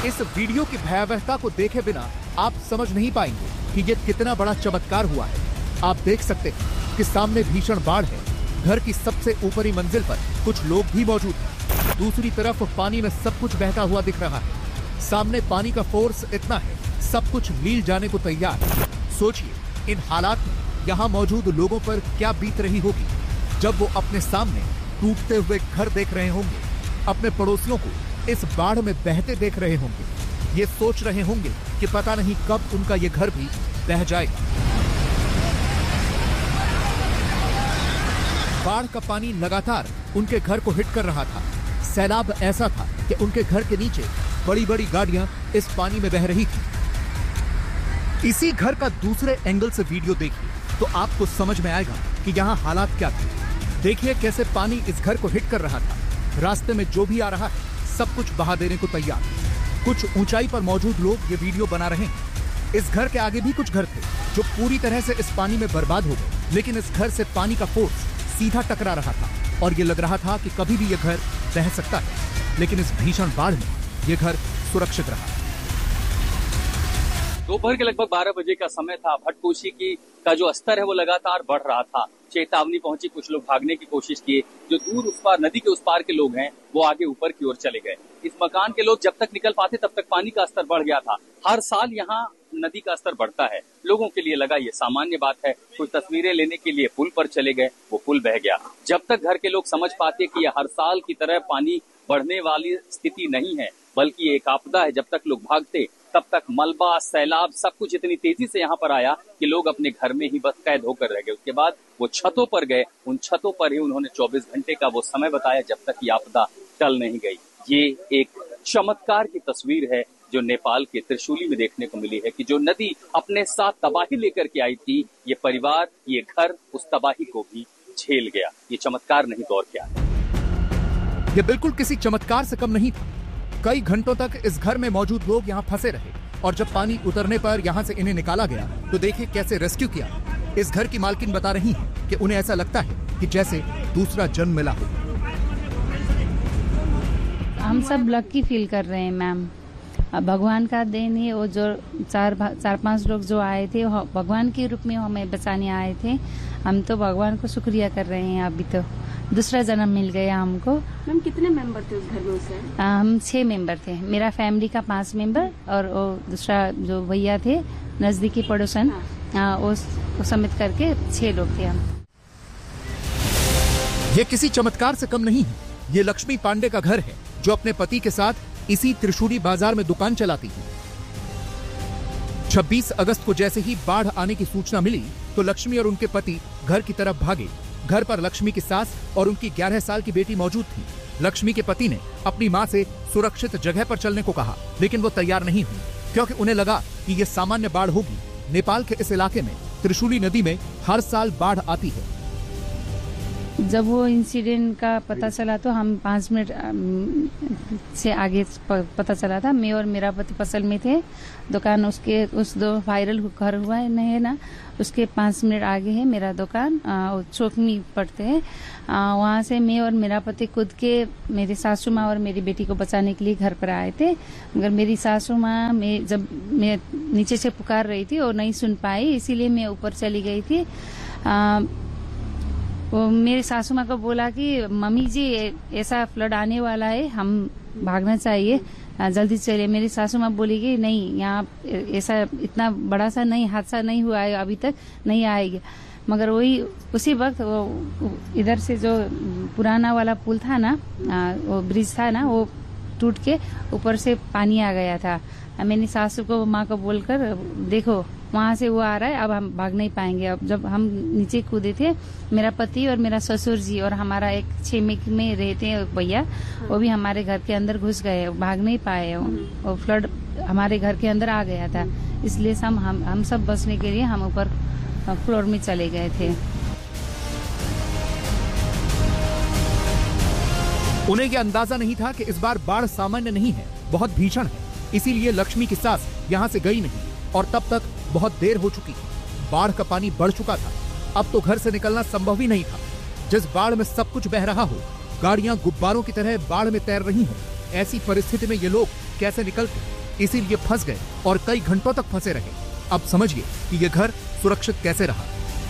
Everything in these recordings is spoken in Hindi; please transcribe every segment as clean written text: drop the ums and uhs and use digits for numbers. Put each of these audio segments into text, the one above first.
इस वीडियो की भयावहता को देखे बिना आप समझ नहीं पाएंगे कि ये कितना बड़ा चमत्कार हुआ है। आप देख सकते हैं कि सामने भीषण बाढ़ है। घर की सबसे ऊपरी मंजिल पर कुछ लोग भी मौजूद हैं। दूसरी तरफ पानी में सब कुछ बहता हुआ दिख रहा है। सामने पानी का फोर्स इतना है, सब कुछ लील जाने को तैयार है। सोचिए इन हालात में यहाँ मौजूद लोगों पर क्या बीत रही होगी जब वो अपने सामने टूटते हुए घर देख रहे होंगे, अपने पड़ोसियों को इस बाढ़ में बहते देख रहे होंगे। ये सोच रहे होंगे कि पता नहीं कब उनका ये घर भी बह जाएगा। बाढ़ का पानी लगातार उनके घर को हिट कर रहा था। सैलाब ऐसा था कि उनके घर के नीचे बड़ी बड़ी गाड़ियां इस पानी में बह रही थी। इसी घर का दूसरे एंगल से वीडियो देखिए तो आपको समझ में आएगा कि यहाँ हालात क्या थे। देखिए कैसे पानी इस घर को हिट कर रहा था। रास्ते में जो भी आ रहा है सब कुछ बहा देने को तैयार। कुछ ऊंचाई पर मौजूद लोग ये वीडियो बना रहे हैं। इस घर के आगे भी कुछ घर थे जो पूरी तरह से इस पानी में बर्बाद हो गए, लेकिन इस घर से पानी का फोर्स सीधा टकरा रहा था और ये लग रहा था कि कभी भी ये घर बह सकता है। लेकिन इस भीषण बाढ़ में ये घर सुरक्षित रहा। दोपहर के लगभग 12 बजे का समय था। भटकोशी का जो स्तर है वो लगातार बढ़ रहा था। चेतावनी पहुंची, कुछ लोग भागने की कोशिश किए। जो दूर उस पार नदी के उस पार के लोग हैं वो आगे ऊपर की ओर चले गए। इस मकान के लोग जब तक निकल पाते तब तक पानी का स्तर बढ़ गया था। हर साल यहाँ नदी का स्तर बढ़ता है। लोगों के लिए लगा ये सामान्य बात है। कुछ तस्वीरें लेने के लिए पुल पर चले गए, वो पुल बह गया। जब तक घर के लोग समझ पाते कि यह हर साल की तरह पानी बढ़ने वाली स्थिति नहीं है बल्कि एक आपदा है, जब तक लोग भागते तब तक मलबा, सैलाब सब कुछ इतनी तेजी से यहाँ पर आया कि लोग अपने घर में ही बस कैद होकर रह गए। उसके बाद वो छतों पर गए। उन छतों पर ही उन्होंने 24 घंटे का वो समय बताया जब तक ये आपदा टल नहीं गई। ये एक चमत्कार की तस्वीर है जो नेपाल के त्रिशूली में देखने को मिली है कि जो नदी अपने साथ तबाही लेकर के आई थी, ये परिवार, ये घर उस तबाही को भी झेल गया। ये चमत्कार नहीं तो और क्या है। ये बिल्कुल किसी चमत्कार से कम नहीं था। कई घंटों तक इस घर में मौजूद लोग यहाँ फंसे रहे और जब पानी उतरने पर यहाँ से इन्हें निकाला गया तो देखिए कैसे रेस्क्यू किया। इस घर की मालकिन बता रही हैं कि उन्हें ऐसा लगता है कि जैसे दूसरा जन्म मिला हो। हम सब लकी फील कर रहे हैं मैम। भगवान का देन है। वो जो चार पांच लोग जो आए थे भगवान के रूप में हमें बचाने आए थे। हम तो भगवान को शुक्रिया कर रहे हैं। अभी तो दूसरा जन्म मिल गया हमको। मैम कितने मेंबर थे उस घर में उस टाइम? हम 6 मेंबर थे। मेरा फैमिली का 5 मेंबर और वो दूसरा जो भैया थे नजदीकी पड़ोसन, वो समेत करके 6 लोग थे हम। ये किसी चमत्कार से कम नहीं है। ये लक्ष्मी पांडे का घर है जो अपने पति के साथ इसी त्रिशूली बाजार में दुकान चलाती है। 26 अगस्त को जैसे ही बाढ़ आने की सूचना मिली तो लक्ष्मी और उनके पति घर की तरफ भागे। घर पर लक्ष्मी की सास और उनकी 11 साल की बेटी मौजूद थी। लक्ष्मी के पति ने अपनी मां से सुरक्षित जगह पर चलने को कहा, लेकिन वो तैयार नहीं हुई क्योंकि उन्हें लगा कि ये सामान्य बाढ़ होगी। नेपाल के इस इलाके में त्रिशूली नदी में हर साल बाढ़ आती है। जब वो इंसिडेंट का पता चला तो हम 5 मिनट से आगे पता चला था। मैं और मेरा पति फसल में थे। दुकान उसके उस दो वायरल घर हुआ है ना, उसके 5 मिनट आगे है मेरा दुकान। चौकनी पड़ते हैं। वहाँ से मैं और मेरा पति कूद के मेरी सासू माँ और मेरी बेटी को बचाने के लिए घर पर आए थे। मगर मेरी सासू माँ जब मैं नीचे से पुकार रही थी और नहीं सुन पाई, इसीलिए मैं ऊपर चली गई थी। वो मेरी सासू माँ को बोला कि मम्मी जी ऐसा फ्लड आने वाला है, हम भागना चाहिए, जल्दी चलिए। मेरी सासू माँ बोली कि नहीं, यहाँ ऐसा इतना बड़ा सा नहीं हादसा नहीं हुआ है, अभी तक नहीं आएगा। मगर वही उसी वक्त वो इधर से जो पुराना वाला पुल था ना, वो ब्रिज था ना, वो टूट के ऊपर से पानी आ गया था। मैंने सासू को माँ को बोलकर देखो वहाँ से वो आ रहा है, अब हम भाग नहीं पाएंगे। अब जब हम नीचे कूदे थे, मेरा पति और मेरा ससुर जी और हमारा एक 6 में रहते हैं भैया, वो भी हमारे घर के अंदर घुस गए, भाग नहीं पाए। और फ्लड हमारे घर के अंदर आ गया था, इसलिए हम सब बचने के लिए हम ऊपर फ्लोर में चले गए थे। उन्हें यह अंदाजा नहीं था कि इस बार बाढ़ सामान्य नहीं है, बहुत भीषण है। इसीलिए लक्ष्मी की सास यहाँ से गई नहीं और तब तक बहुत देर हो चुकी थी। बाढ़ का पानी बढ़ चुका था। अब तो घर से निकलना संभव ही नहीं था। जिस बाढ़ में सब कुछ बह रहा हो, गाड़ियां गुब्बारों की तरह बाढ़ में तैर रही हों, ऐसी परिस्थिति में ये लोग कैसे निकलते? इसीलिए फंस गए और कई घंटों तक फंसे रहे। अब समझिए कि यह घर सुरक्षित कैसे रहा।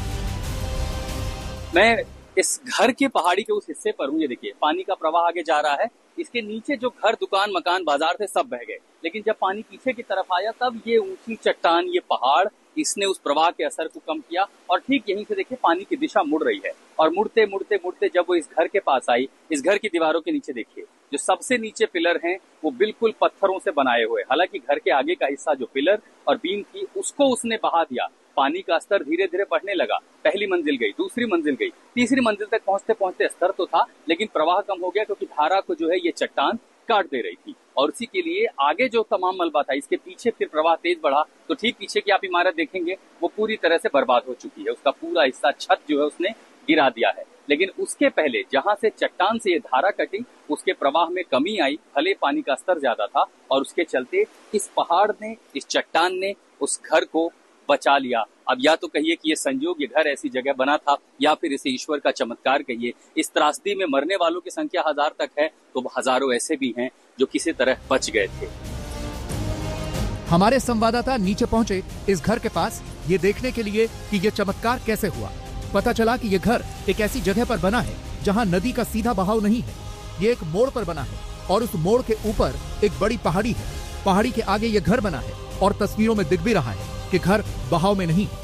मैं इस घर के पहाड़ी के उस हिस्से पर हूँ। ये देखिए पानी का प्रवाह आगे जा रहा है। इसके नीचे जो घर, दुकान, मकान, बाजार थे सब बह गए। लेकिन जब पानी पीछे की तरफ आया तब ये ऊंची चट्टान, ये पहाड़, इसने उस प्रवाह के असर को कम किया और ठीक यहीं से देखिए पानी की दिशा मुड़ रही है। और मुड़ते मुड़ते मुड़ते जब वो इस घर के पास आई, इस घर की दीवारों के नीचे देखिए जो सबसे नीचे पिलर हैं वो बिल्कुल पत्थरों से बनाए हुए। हालांकि घर के आगे का हिस्सा जो पिलर और बीम थी उसको उसने बहा दिया। पानी का स्तर धीरे धीरे बढ़ने लगा। पहली मंजिल गई, दूसरी मंजिल गई, तीसरी मंजिल तक पहुंचते पहुंचते स्तर तो था लेकिन प्रवाह कम हो गया क्योंकि धारा को जो है ये चट्टान काट दे रही थी। और उसी के लिए आगे जो तमाम मलबा था, इसके पीछे फिर प्रवाह तेज बढ़ा तो ठीक पीछे की आप इमारत देखेंगे वो पूरी तरह से बर्बाद हो चुकी है। उसका पूरा हिस्सा, छत जो है उसने गिरा दिया है। लेकिन उसके पहले जहां से चट्टान से ये धारा कटी उसके प्रवाह में कमी आई। भले पानी का स्तर ज्यादा था और उसके चलते इस पहाड़ ने, इस चट्टान ने उस घर को बचा लिया। अब या तो कहिए कि ये संयोग, ये घर ऐसी जगह बना था, या फिर इसे ईश्वर का चमत्कार कहिए। इस त्रासदी में मरने वालों की संख्या 1000 तक है तो हजारों ऐसे भी हैं जो किसी तरह बच गए थे। हमारे संवाददाता नीचे पहुंचे इस घर के पास ये देखने के लिए कि ये चमत्कार कैसे हुआ। पता चला कि ये घर एक ऐसी जगह पर बना है जहां नदी का सीधा बहाव नहीं है। ये एक मोड़ पर बना है और उस मोड़ के ऊपर एक बड़ी पहाड़ी है। पहाड़ी के आगे ये घर बना है और तस्वीरों में दिख भी रहा है कि घर बहाव में नहीं।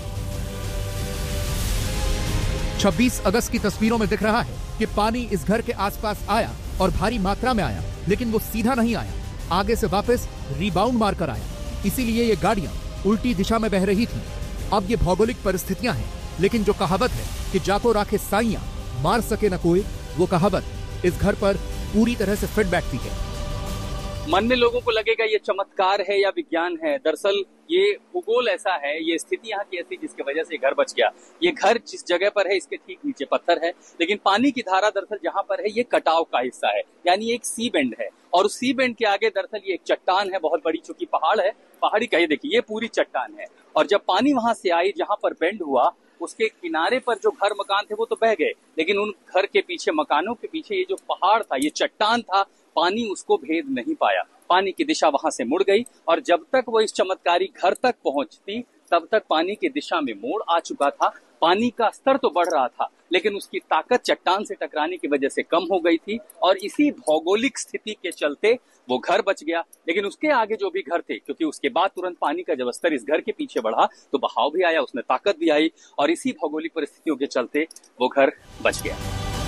26 अगस्त की तस्वीरों में दिख रहा है कि पानी इस घर के आसपास आया और भारी मात्रा में आया, लेकिन वो सीधा नहीं आया, आगे से वापस रिबाउंड मारकर आया। इसीलिए ये गाड़ियां उल्टी दिशा में बह रही थी। अब ये भौगोलिक परिस्थितियां हैं, लेकिन जो कहावत है कि जाको राखे साइयां मार सके न कोई, वो कहावत इस घर पर पूरी तरह से फिट बैठती है। मन में लोगों को लगेगा ये चमत्कार है या विज्ञान है। दरअसल ये भूगोल ऐसा है, ये स्थिति यहाँ की ऐसी जिसकी वजह से घर बच गया। ये घर जिस जगह पर है इसके ठीक नीचे पत्थर है, लेकिन पानी की धारा दरअसल जहाँ पर है ये कटाव का हिस्सा है, यानी एक सी बेंड है। और उस सी बेंड के आगे दरअसल ये एक चट्टान है बहुत बड़ी, चूंकि पहाड़ है, पहाड़ी का ये देखिए ये पूरी चट्टान है। और जब पानी वहां से आई जहां पर बेंड हुआ, उसके किनारे पर जो घर मकान थे वो तो बह गए, लेकिन उन घर के पीछे, मकानों के पीछे ये जो पहाड़ था, ये चट्टान था, पानी उसको भेद नहीं पाया। पानी की दिशा वहां से मुड़ गई और जब तक वो इस चमत्कारी घर तक पहुंचती तब तक पानी की दिशा में मोड़ आ चुका था। पानी का स्तर तो बढ़ रहा था लेकिन उसकी ताकत चट्टान से टकराने की वजह से कम हो गई थी और इसी भौगोलिक स्थिति के चलते वो घर बच गया। लेकिन उसके आगे जो भी घर थे, क्योंकि उसके बाद तुरंत पानी का जब स्तर इस घर के पीछे बढ़ा तो बहाव भी आया, उसमें ताकत भी आई और इसी भौगोलिक परिस्थितियों के चलते वो घर बच गया।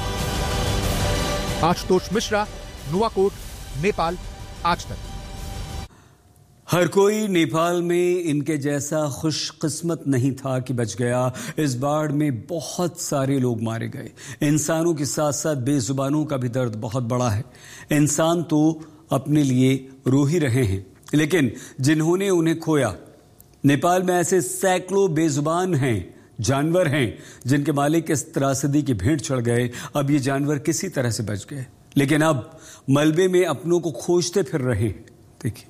आशुतोष मिश्रा, नुवाकोट, नेपाल, आज तक। हर कोई नेपाल में इनके जैसा खुशकिस्मत नहीं था कि बच गया। इस बाढ़ में बहुत सारे लोग मारे गए। इंसानों के साथ साथ बेजुबानों का भी दर्द बहुत बड़ा है। इंसान तो अपने लिए रो ही रहे हैं, लेकिन जिन्होंने उन्हें खोया, नेपाल में ऐसे सैकड़ों बेजुबान हैं, जानवर हैं जिनके मालिक इस त्रासदी की भेंट चढ़ गए। अब ये जानवर किसी तरह से बच गए, लेकिन अब मलबे में अपनों को खोजते फिर रहे हैं। देखिए,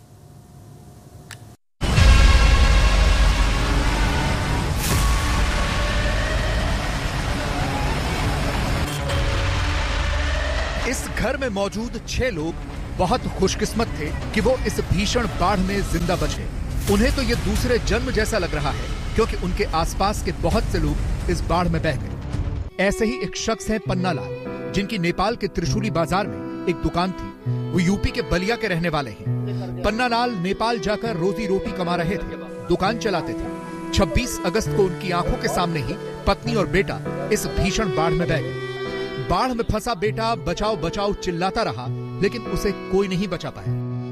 इस घर में मौजूद 6 लोग बहुत खुशकिस्मत थे कि वो इस भीषण बाढ़ में जिंदा बचे। उन्हें तो ये दूसरे जन्म जैसा लग रहा है क्योंकि उनके आसपास के बहुत से लोग इस बाढ़ में बह गए। ऐसे ही एक शख्स है पन्ना लाल, जिनकी नेपाल के त्रिशूली बाजार में एक दुकान थी। वो यूपी के बलिया के रहने वाले हैं। पन्ना लाल नेपाल जाकर रोजी रोटी कमा रहे थे, दुकान चलाते थे। 26 अगस्त को उनकी आंखों के सामने ही पत्नी और बेटा इस भीषण बाढ़ में बह गए। बाढ़ में फंसा बेटा बचाओ बचाओ चिल्लाता रहा, लेकिन उसे कोई नहीं बचा पाया।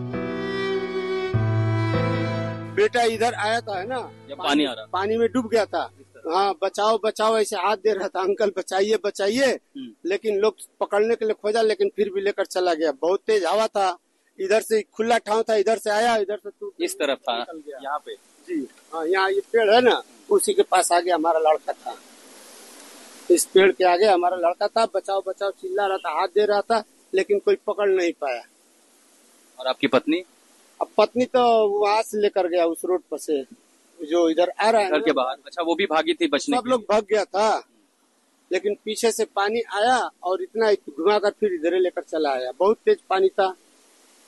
बेटा इधर आया था, है ना, जब पानी आ रहा, पानी में डूब गया था। हाँ, बचाओ बचाओ ऐसे हाथ दे रहा था, अंकल बचाइए बचाइए, लेकिन लोग पकड़ने के लिए खोजा, लेकिन फिर भी लेकर चला गया। बहुत तेज हवा था, इधर से खुला ठाव था, इधर से आया, इधर से इस तरफ था, यहाँ पे जी। हाँ, यहाँ ये पेड़ है ना, उसी के पास आगे हमारा लड़का था। इस पेड़ के आगे हमारा लड़का था, बचाओ बचाओ चिल्ला रहा था, हाथ दे रहा था, लेकिन कोई पकड़ नहीं पाया। और आपकी पत्नी? अब पत्नी तो वहां से लेकर गया, उस रोड पर से जो इधर आ रहा है घर के बाहर। अच्छा, वो भी भागी थी बचने? सब लोग भाग गया था, लेकिन पीछे से पानी आया और इतना घुमा कर फिर इधर लेकर चला आया। बहुत तेज पानी था।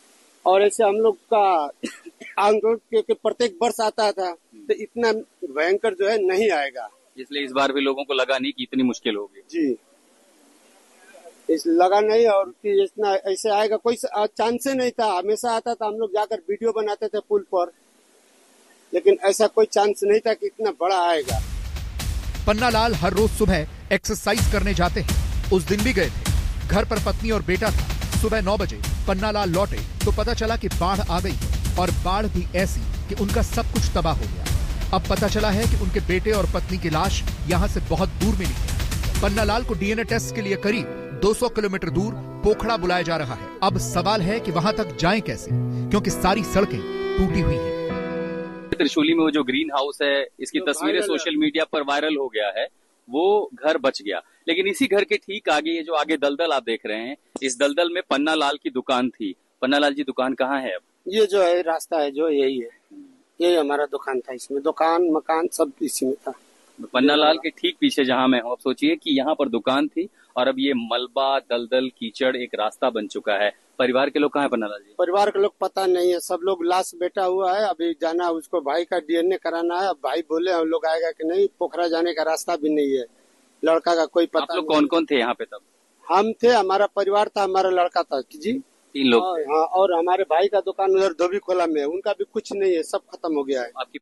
और ऐसे हम लोग का आंदोलन के प्रत्येक वर्ष आता था, तो इतना भयंकर जो है नहीं आएगा। इसलिए इस बार भी लोगों को लगा नहीं कि इतनी मुश्किल होगी। जी, इस लगा नहीं, और कि इतना ऐसे आएगा कोई चांस नहीं था। हमेशा आता था, हम लोग जाकर वीडियो बनाते थे पुल पर, लेकिन ऐसा कोई चांस नहीं था कि इतना बड़ा आएगा। पन्नालाल हर रोज सुबह एक्सरसाइज करने जाते हैं। उस दिन भी गए थे। घर पर पत्नी और बेटा था। सुबह 9 बजे पन्नालाल लौटे तो पता चला कि बाढ़ आ गई है, और बाढ़ भी ऐसी कि उनका सब कुछ तबाह हो गया। अब पता चला है कि उनके बेटे और पत्नी की लाश यहाँ से बहुत दूर मिली है। पन्नालाल को डीएनए टेस्ट के लिए करीब 200 किलोमीटर दूर पोखड़ा बुलाया जा रहा है। अब सवाल है कि वहां तक जाएं कैसे, क्योंकि सारी सड़कें टूटी हुई हैं। त्रिशूली में वो जो ग्रीन हाउस है, इसकी तस्वीरें सोशल मीडिया पर वायरल हो गया है। वो घर बच गया, लेकिन इसी घर के ठीक आगे ये जो आगे दलदल आप देख रहे हैं, इस दलदल में पन्नालाल की दुकान थी। पन्नालाल जी दुकान कहाँ है अब? ये जो है रास्ता है जो यही है, यही हमारा दुकान था। इसमें दुकान मकान सब इसी में था। पन्नालाल के ठीक पीछे जहाँ मैं हूँ, आप सोचिए कि यहाँ पर दुकान थी और अब ये मलबा दलदल कीचड़ एक रास्ता बन चुका है। परिवार के लोग कहाँ है पन्नालाल जी? परिवार के लोग पता नहीं है, सब लोग लाश बैठा हुआ है। अभी जाना उसको भाई का डीएनए कराना है। अब भाई बोले हम लोग आएगा कि नहीं, पोखरा जाने का रास्ता भी नहीं है। लड़का का कोई पता आप लोग कौन कौन थे यहाँ पे तब? हम थे, हमारा परिवार था, हमारा लड़का था जी, 3 लोग। हाँ, और हमारे भाई का दुकान उधर धोबी खोला में है, उनका भी कुछ नहीं है, सब खत्म हो गया है। आपकी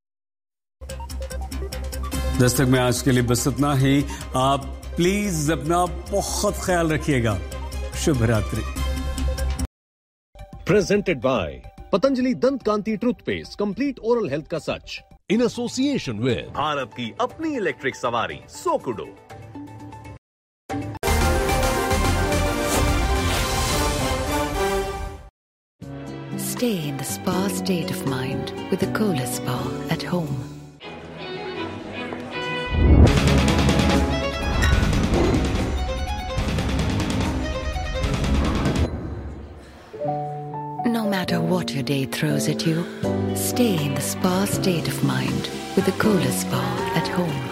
दस्तक में आज के लिए बस इतना ही। आप प्लीज अपना बहुत ख्याल रखिएगा। शुभ रात्रि। Presented by Patanjali Dant Kanti Toothpaste, complete oral health का सच, in association with भारत की अपनी इलेक्ट्रिक सवारी सोकुडो। Stay in the spa state of mind with the Kohler Spa at home. No matter what your day throws at you, stay in the spa state of mind with the Kohler Spa at home.